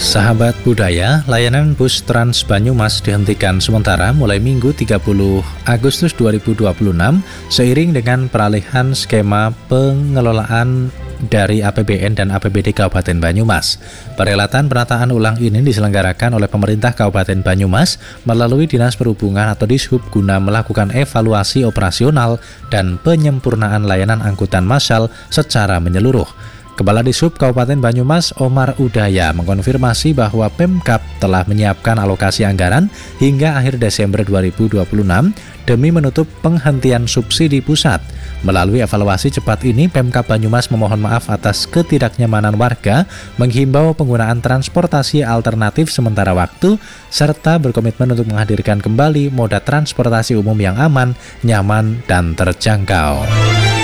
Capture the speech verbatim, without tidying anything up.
Sahabat budaya, layanan bus Trans Banyumas dihentikan sementara mulai Minggu tiga puluh Agustus dua ribu dua puluh enam seiring dengan peralihan skema pengelolaan dari A P B N dan A P B D Kabupaten Banyumas. Perhelatan penataan ulang ini diselenggarakan oleh pemerintah Kabupaten Banyumas melalui Dinas Perhubungan atau Dishub guna melakukan evaluasi operasional dan penyempurnaan layanan angkutan massal secara menyeluruh. Kepala Dishub Kabupaten Banyumas Omar Udaya mengkonfirmasi bahwa Pemkab telah menyiapkan alokasi anggaran hingga akhir Desember dua ribu dua puluh enam demi menutup penghentian subsidi pusat. Melalui evaluasi cepat ini, Pemkab Banyumas memohon maaf atas ketidaknyamanan warga, menghimbau penggunaan transportasi alternatif sementara waktu, serta berkomitmen untuk menghadirkan kembali moda transportasi umum yang aman, nyaman, dan terjangkau.